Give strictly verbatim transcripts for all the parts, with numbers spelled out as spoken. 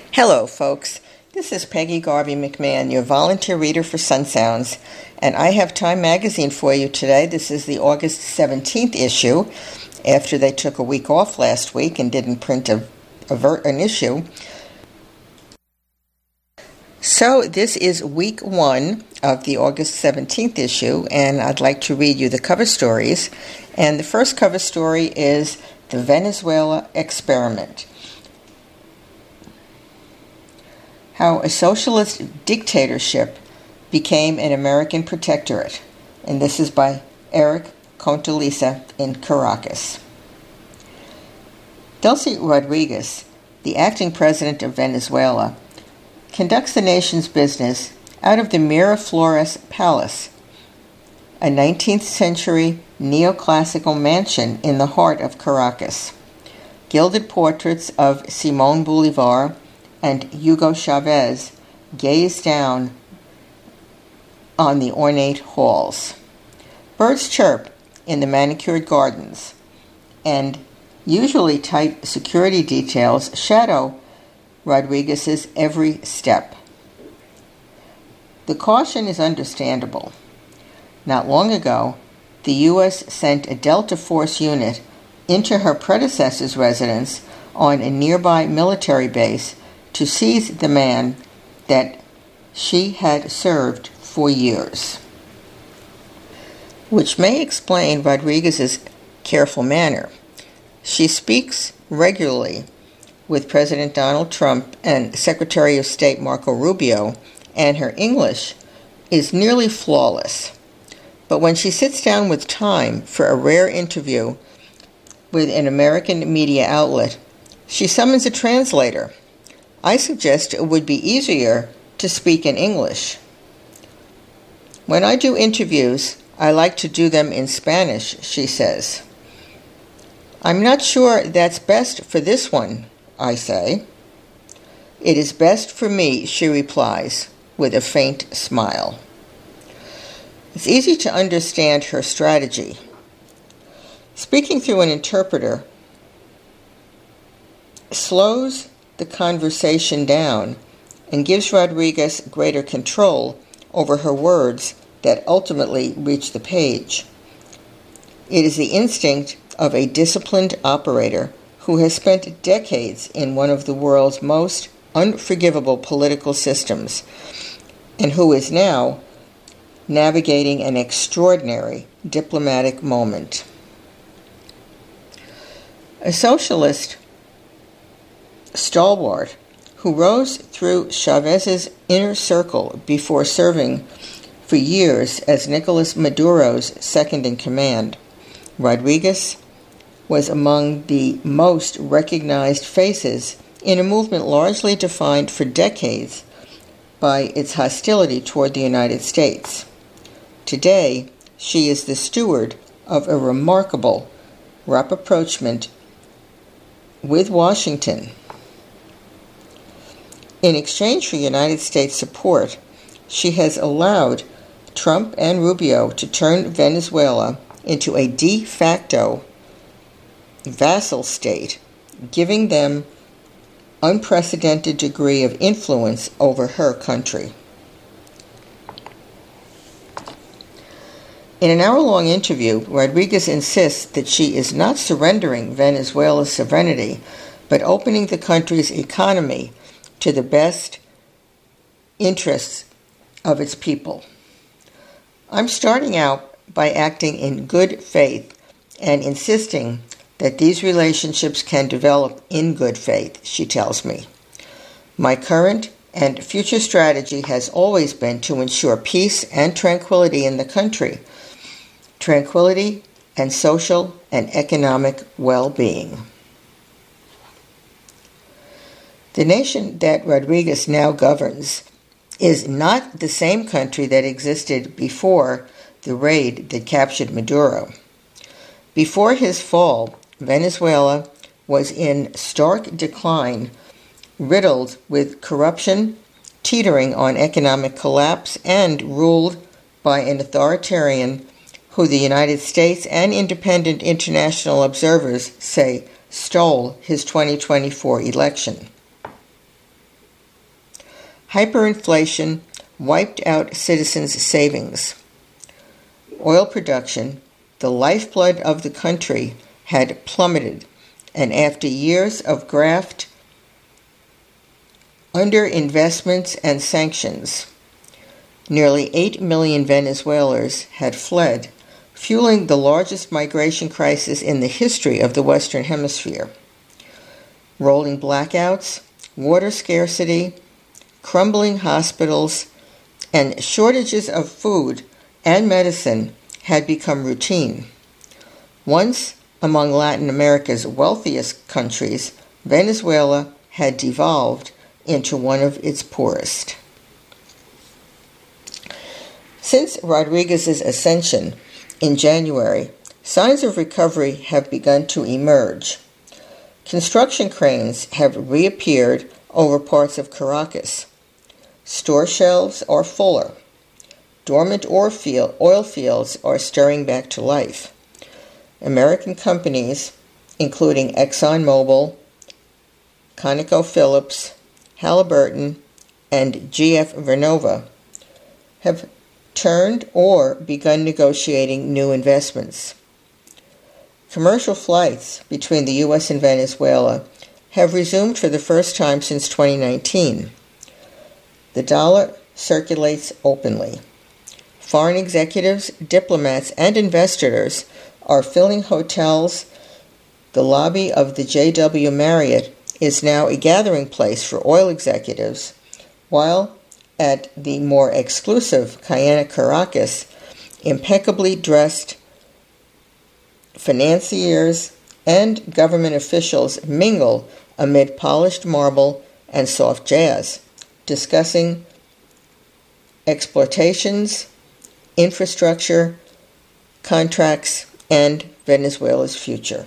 Hello, folks. This is Peggy Garvey McMahon, your volunteer reader for Sun Sounds, and I have Time Magazine for you today. This is the August seventeenth issue, after they took a week off last week and didn't print a, a ver- an issue. So this is week one of the August seventeenth issue, and I'd like to read you the cover stories. And the first cover story is The Venezuela Experiment. How a socialist dictatorship became an American protectorate. And this is by Eric Contaliza in Caracas. Delcy Rodriguez, the acting president of Venezuela, conducts the nation's business out of the Miraflores Palace, a nineteenth century neoclassical mansion in the heart of Caracas. Gilded portraits of Simón Bolívar and Hugo Chavez gaze down on the ornate halls. Birds chirp in the manicured gardens, and usually tight security details shadow Rodriguez's every step. The caution is understandable. Not long ago, the U S sent a Delta Force unit into her predecessor's residence on a nearby military base to seize the man that she had served for years, which may explain Rodriguez's careful manner. She speaks regularly with President Donald Trump and Secretary of State Marco Rubio, and her English is nearly flawless. But when she sits down with Time for a rare interview with an American media outlet, she summons a translator. I suggest it would be easier to speak in English. When I do interviews, I like to do them in Spanish, she says. I'm not sure that's best for this one, I say. It is best for me, she replies, with a faint smile. It's easy to understand her strategy. Speaking through an interpreter slows the conversation down and gives Rodriguez greater control over her words that ultimately reach the page. It is the instinct of a disciplined operator who has spent decades in one of the world's most unforgivable political systems and who is now navigating an extraordinary diplomatic moment. A socialist stalwart who rose through Chavez's inner circle before serving for years as Nicolas Maduro's second-in-command, Rodriguez was among the most recognized faces in a movement largely defined for decades by its hostility toward the United States. Today, she is the steward of a remarkable rapprochement with Washington. In exchange for United States support, she has allowed Trump and Rubio to turn Venezuela into a de facto vassal state, giving them unprecedented degree of influence over her country. In an hour-long interview, Rodriguez insists that she is not surrendering Venezuela's sovereignty, but opening the country's economy to the best interests of its people. I'm starting out by acting in good faith and insisting that these relationships can develop in good faith, she tells me. My current and future strategy has always been to ensure peace and tranquility in the country, tranquility and social and economic well-being. The nation that Rodriguez now governs is not the same country that existed before the raid that captured Maduro. Before his fall, Venezuela was in stark decline, riddled with corruption, teetering on economic collapse, and ruled by an authoritarian who the United States and independent international observers say stole his twenty twenty-four election. Hyperinflation wiped out citizens' savings. Oil production, the lifeblood of the country, had plummeted, and after years of graft, underinvestments, and sanctions, nearly eight million Venezuelans had fled, fueling the largest migration crisis in the history of the Western Hemisphere. Rolling blackouts, water scarcity, crumbling hospitals, and shortages of food and medicine had become routine. Once among Latin America's wealthiest countries, Venezuela had devolved into one of its poorest. Since Rodriguez's ascension in January, signs of recovery have begun to emerge. Construction cranes have reappeared over parts of Caracas. Store shelves are fuller. Dormant oil fields are stirring back to life. American companies, including ExxonMobil, ConocoPhillips, Halliburton, and G F Vernova, have turned or begun negotiating new investments. Commercial flights between the U S and Venezuela have resumed for the first time since twenty nineteen. The dollar circulates openly. Foreign executives, diplomats, and investors are filling hotels. The lobby of the J W Marriott is now a gathering place for oil executives, while at the more exclusive Cayena Caracas, impeccably dressed financiers and government officials mingle amid polished marble and soft jazz, discussing exploitations, infrastructure, contracts, and Venezuela's future.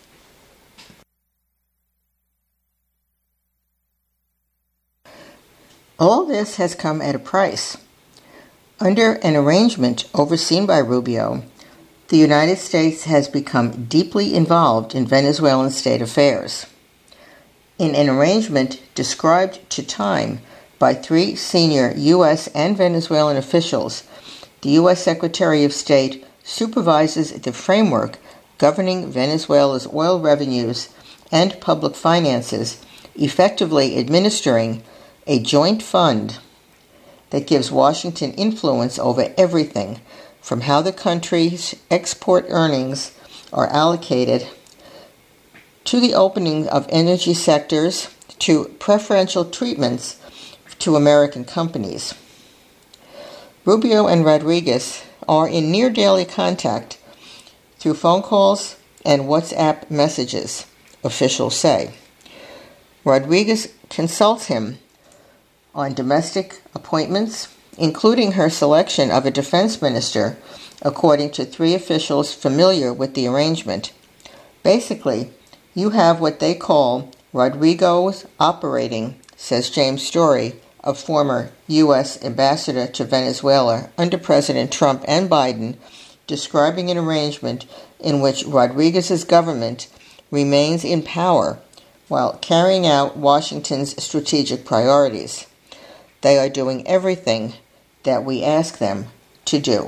All this has come at a price. Under an arrangement overseen by Rubio, the United States has become deeply involved in Venezuelan state affairs. In an arrangement described to Time by three senior U S and Venezuelan officials, the U S Secretary of State supervises the framework governing Venezuela's oil revenues and public finances, effectively administering a joint fund that gives Washington influence over everything from how the country's export earnings are allocated to the opening of energy sectors to preferential treatments to American companies. Rubio and Rodriguez are in near daily contact through phone calls and WhatsApp messages, officials say. Rodriguez consults him on domestic appointments, including her selection of a defense minister, according to three officials familiar with the arrangement. Basically, you have what they call Rodrigo's operating, says James Story, a former U S ambassador to Venezuela under President Trump and Biden, describing an arrangement in which Rodriguez's government remains in power while carrying out Washington's strategic priorities. They are doing everything that we ask them to do.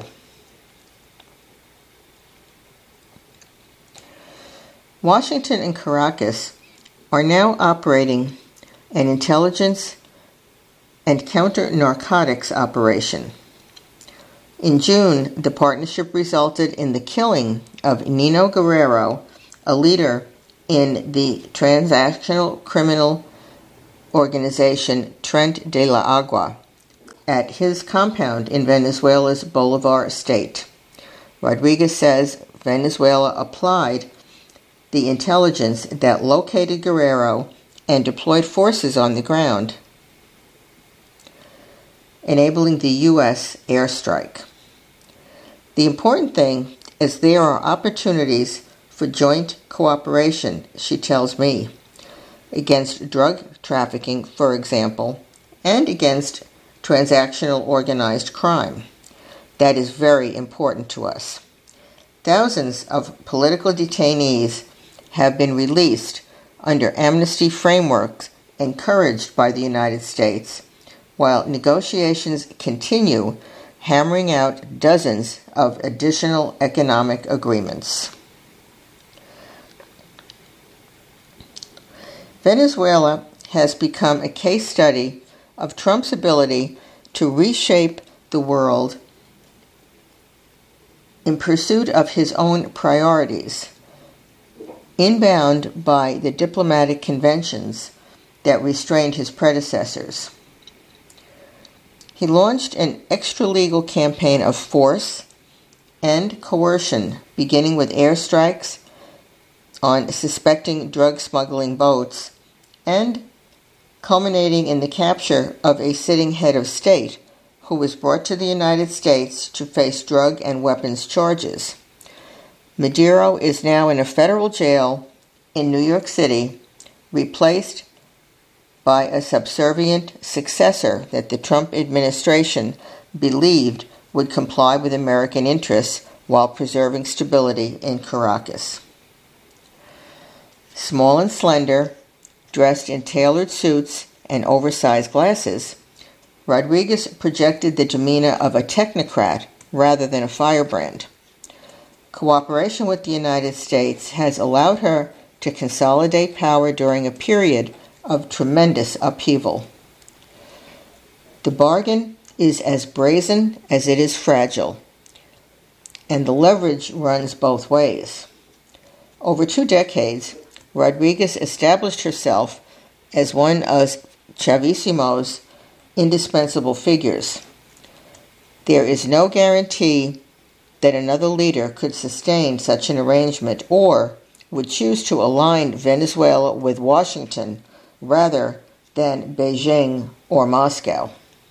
Washington and Caracas are now operating an intelligence and counter-narcotics operation. In June, the partnership resulted in the killing of Nino Guerrero, a leader in the transnational criminal organization Tren de la Agua, at his compound in Venezuela's Bolivar state. Rodriguez says Venezuela applied the intelligence that located Guerrero and deployed forces on the ground, enabling the U S airstrike. The important thing is there are opportunities for joint cooperation, she tells me, against drug trafficking, for example, and against transactional organized crime. That is very important to us. Thousands of political detainees have been released under amnesty frameworks encouraged by the United States, while negotiations continue, hammering out dozens of additional economic agreements. Venezuela has become a case study of Trump's ability to reshape the world in pursuit of his own priorities, inbound by the diplomatic conventions that restrained his predecessors. He launched an extra-legal campaign of force and coercion, beginning with airstrikes on suspecting drug smuggling boats and culminating in the capture of a sitting head of state who was brought to the United States to face drug and weapons charges. Maduro is now in a federal jail in New York City, replaced by a subservient successor that the Trump administration believed would comply with American interests while preserving stability in Caracas. Small and slender, dressed in tailored suits and oversized glasses, Rodriguez projected the demeanor of a technocrat rather than a firebrand. Cooperation with the United States has allowed her to consolidate power during a period of tremendous upheaval. The bargain is as brazen as it is fragile, and the leverage runs both ways. Over two decades, Rodriguez established herself as one of Chavissimo's indispensable figures. There is no guarantee that another leader could sustain such an arrangement or would choose to align Venezuela with Washington rather than Beijing or Moscow.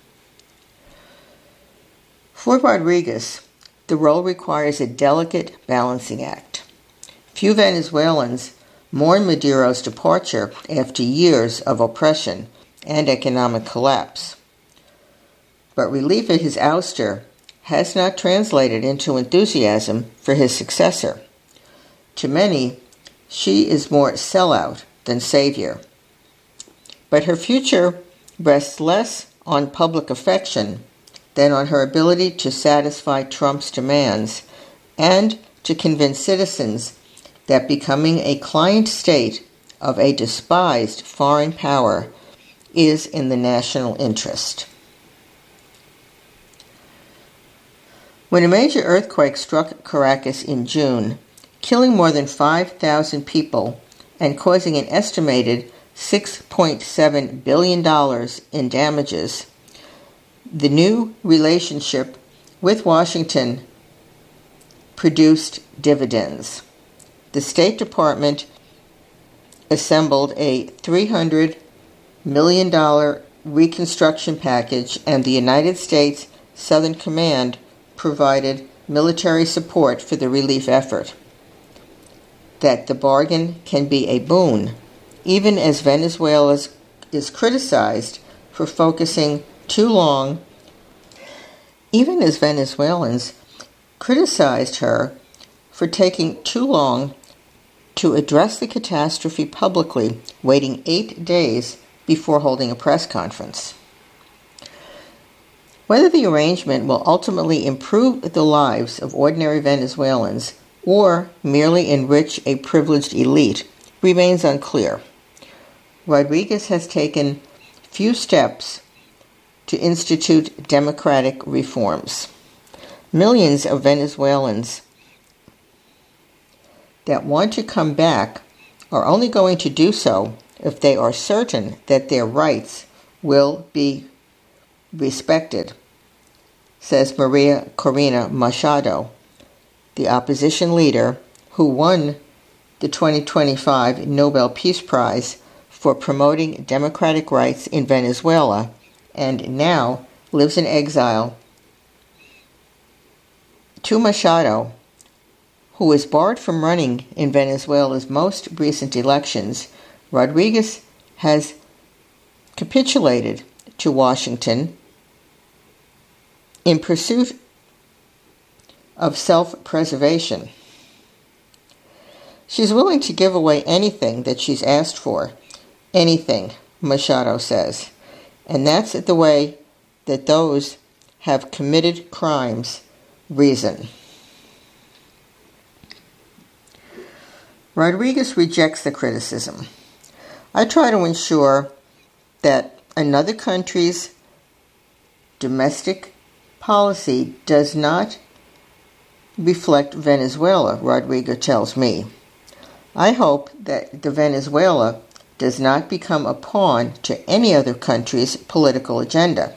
For Rodriguez, the role requires a delicate balancing act. Few Venezuelans mourn Maduro's departure after years of oppression and economic collapse. But relief at his ouster has not translated into enthusiasm for his successor. To many, she is more sellout than savior. But her future rests less on public affection than on her ability to satisfy Trump's demands and to convince citizens that becoming a client state of a despised foreign power is in the national interest. When a major earthquake struck Caracas in June, killing more than five thousand people and causing an estimated six point seven billion dollars in damages, the new relationship with Washington produced dividends. The State Department assembled a three hundred million dollars reconstruction package, and the United States Southern Command provided military support for the relief effort. That the bargain can be a boon, even as Venezuela is criticized for focusing too long, even as Venezuelans criticized her for taking too long to address the catastrophe publicly, waiting eight days before holding a press conference. Whether the arrangement will ultimately improve the lives of ordinary Venezuelans or merely enrich a privileged elite remains unclear. Rodriguez has taken few steps to institute democratic reforms. Millions of Venezuelans that want to come back are only going to do so if they are certain that their rights will be respected, says Maria Corina Machado, the opposition leader who won the twenty twenty-five Nobel Peace Prize for promoting democratic rights in Venezuela and now lives in exile. To Machado, who was barred from running in Venezuela's most recent elections, Rodriguez has capitulated to Washington in pursuit of self-preservation. She's willing to give away anything that she's asked for. Anything, Machado says. And that's the way that those have committed crimes reason. Rodriguez rejects the criticism. I try to ensure that another country's domestic policy does not reflect Venezuela, Rodriguez tells me. I hope that the Venezuela does not become a pawn to any other country's political agenda.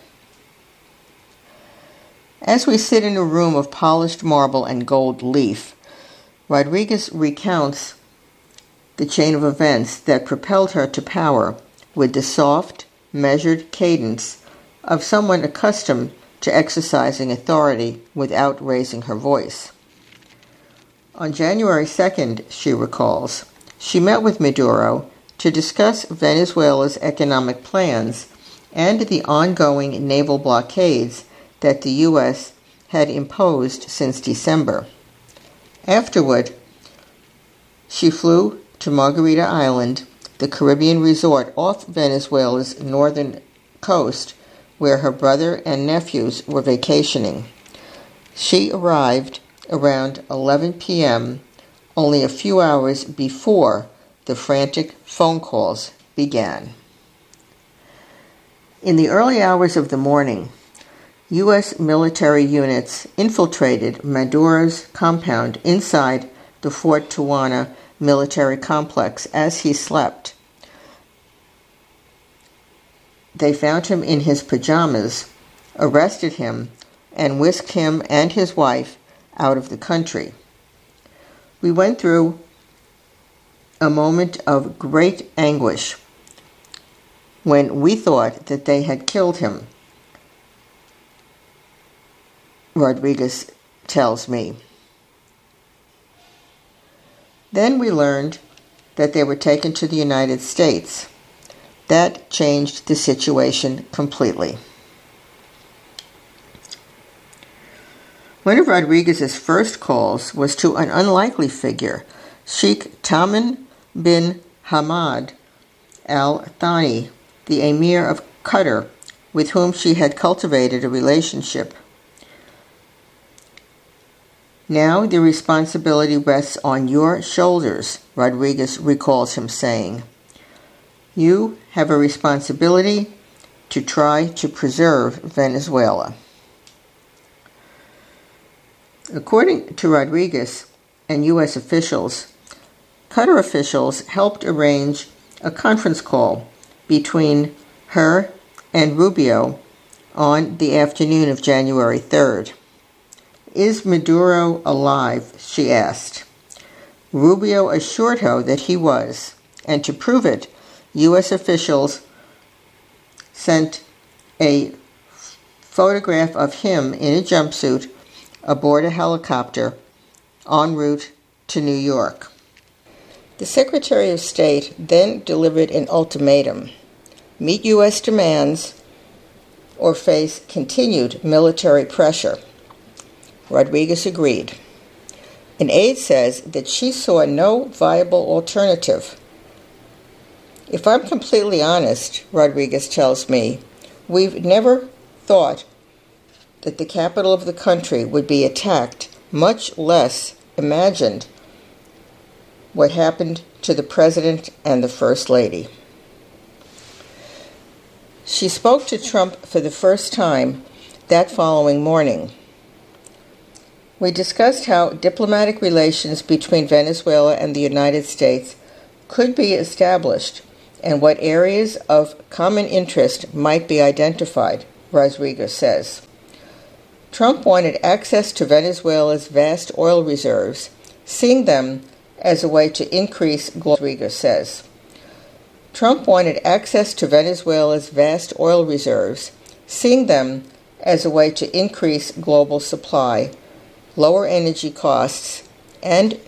As we sit in a room of polished marble and gold leaf, Rodriguez recounts the chain of events that propelled her to power with the soft, measured cadence of someone accustomed to exercising authority without raising her voice. On January second, she recalls, she met with Maduro to discuss Venezuela's economic plans and the ongoing naval blockades that the U S had imposed since December. Afterward, she flew to Margarita Island, the Caribbean resort off Venezuela's northern coast, where her brother and nephews were vacationing. She arrived around eleven p.m., only a few hours before the frantic phone calls began. In the early hours of the morning, U S military units infiltrated Maduro's compound inside the Fort Tijuana military complex as he slept. They found him in his pajamas, arrested him, and whisked him and his wife out of the country. We went through a moment of great anguish when we thought that they had killed him, Rodriguez tells me. Then we learned that they were taken to the United States. That changed the situation completely. One of Rodriguez's first calls was to an unlikely figure, Sheikh Tamim bin Hamad Al Thani, the Emir of Qatar, with whom she had cultivated a relationship. Now the responsibility rests on your shoulders, Rodriguez recalls him saying. You have a responsibility to try to preserve Venezuela. According to Rodriguez and U S officials, Qatar officials helped arrange a conference call between her and Rubio on the afternoon of January third. Is Maduro alive? She asked. Rubio assured her that he was, and to prove it, U S officials sent a photograph of him in a jumpsuit aboard a helicopter en route to New York. The Secretary of State then delivered an ultimatum: meet U S demands or face continued military pressure. Rodriguez agreed. An aide says that she saw no viable alternative. If I'm completely honest, Rodriguez tells me, we've never thought that the capital of the country would be attacked, much less imagined what happened to the President and the First Lady. She spoke to Trump for the first time that following morning. We discussed how diplomatic relations between Venezuela and the United States could be established and what areas of common interest might be identified, Rodriguez says. Trump wanted access to Venezuela's vast oil reserves, seeing them as a way to increase, Rodriguez says. Trump wanted access to Venezuela's vast oil reserves, seeing them as a way to increase global supply, lower energy costs, and